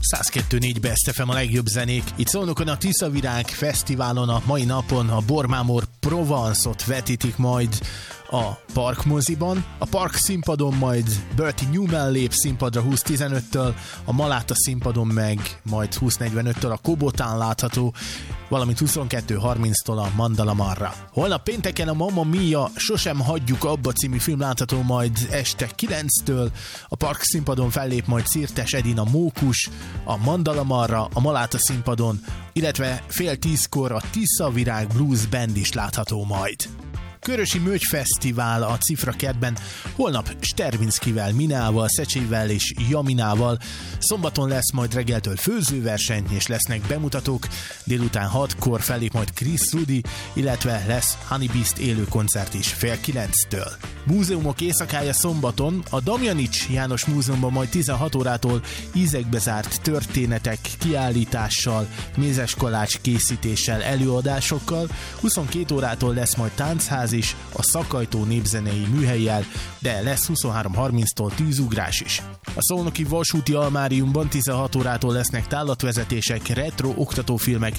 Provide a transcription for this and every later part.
102.4 Best FM a legjobb zenék. Itt Szolnokon a Tiszavirág Fesztiválon a mai napon a Bormámor Provence-ot vetítik majd a Parkmoziban. A Park színpadon majd Bertie Newman lép színpadra 20.15-től, a Maláta színpadon meg majd 20.45-től a Kobotán látható, valamint 22.30-tól a Mandala Marra. Holnap pénteken a Mamma Mia Sosem hagyjuk abba című film látható majd este 9-től, a Park színpadon fellép majd Szirtes Edina Mókus, a Mandala Marra, a Maláta színpadon, illetve 9:30-kor a Tiszavirág Blues Band is látható majd. Körösi Mögy Fesztivál a Cifra kertben, holnap Stervinszkivel, Minával, Szecsével és Jaminával, szombaton lesz majd reggeltől főzőverseny és lesznek bemutatók, délután 6-kor fellép majd Chris Rudi, illetve lesz Honey Beast élő koncert is 8:30-től. Múzeumok éjszakája szombaton, a Damjanics János Múzeumban majd 16 órától ízekbe zárt történetek kiállítással, mézeskalács készítéssel, előadásokkal, 22 órától lesz majd táncház is, a Szakajtó népzenei műhellyel, de lesz 23:30-tól tűzugrás is. A Szolnoki Vasúti Almáriumban 16 órától lesznek tállatvezetések, retro oktatófilmek,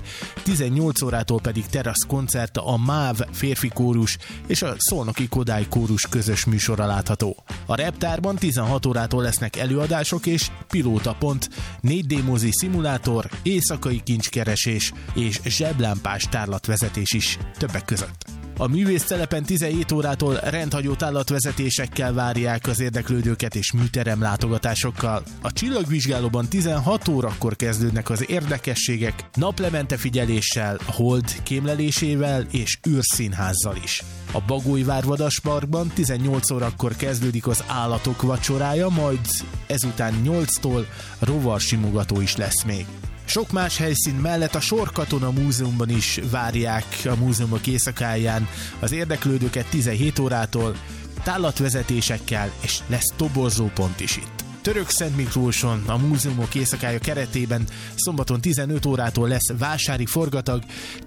18 órától pedig teraszkoncert, a MÁV férfi kórus és a Szolnoki Kodály kórus közös műsora látható. A Reptárban 16 órától lesznek előadások és pilótapont, 4D mozi szimulátor, éjszakai kincskeresés és zseblámpás tárlatvezetés is többek között. A művésztelepen 17 órától rendhagyó tállatvezetésekkel várják az érdeklődőket és műterem látogatásokkal. A Csillagvizsgálóban 16 órakor kezdődnek az érdekességek, naplemente figyeléssel, hold kémlelésével és űrszínházzal is. A Bagolyvár-Vadasparkban 18 órakor kezdődik az állatok vacsorája, majd ezután 8-tól rovarsimogató is lesz még. Sok más helyszín mellett a Sorkatona Múzeumban is várják a múzeumok éjszakáján az érdeklődőket 17 órától, tállatvezetésekkel, és lesz toborzópont is itt. Törökszent Miklóson a múzeumok éjszakája keretében szombaton 15 órától lesz vásári forgatag,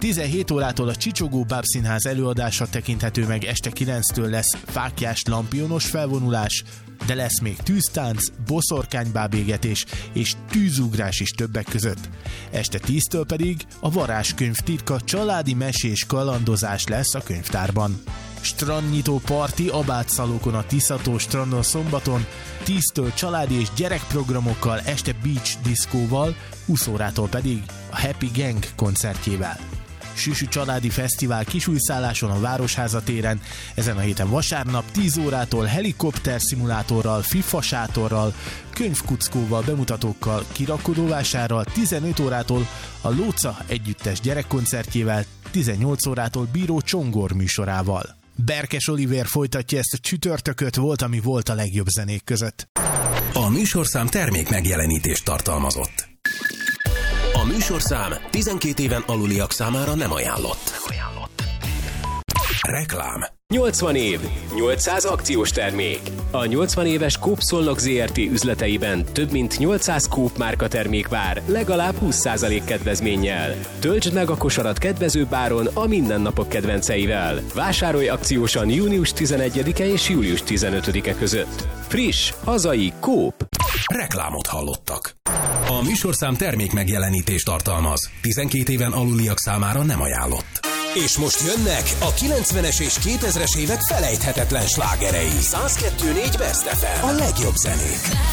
17 órától a Csicsogó Bábszínház előadása tekinthető meg, este 9-től lesz fáklyás lampionos felvonulás, de lesz még tűztánc, boszorkánybábégetés és tűzugrás is többek között. Este 10-től pedig a Varázskönyv titka családi mesés kalandozás lesz a könyvtárban. Strandnyitó parti Abátszalókon a Tiszató strandon szombaton, 10-től családi és gyerekprogramokkal, este beach diszkóval, 20 órától pedig a Happy Gang koncertjével. Süsü családi fesztivál Kisújszálláson a Városháza téren, ezen a héten vasárnap 10 órától helikopter szimulátorral, FIFA sátorral, könyvkuckóval, bemutatókkal, kirakodóvásárral, 15 órától a Lóca együttes gyerekkoncertjével, 18 órától Bíró Csongor műsorával. Berkes Olivér folytatja ezt a csütörtököt, volt, ami volt a legjobb zenék között. A műsorszám termék megjelenítést tartalmazott. A műsorszám 12 éven aluliak számára nem ajánlott. Reklám. 80 év, 800 akciós termék. A 80 éves Coop Szolnok Zrt. Üzleteiben több mint 800 Coop márka termék vár, legalább 20% kedvezménnyel. Töltsd meg a kosarat kedvezőbb áron a mindennapok kedvenceivel. Vásárolj akciósan június 11-e és július 15-e között. Friss, hazai Coop. Reklámot hallottak. A műsorszám termék megjelenítést tartalmaz. 12 éven aluliak számára nem ajánlott. És most jönnek a 90-es és 2000-es évek felejthetetlen slágerei. 102.4 Best FM. A legjobb zenék.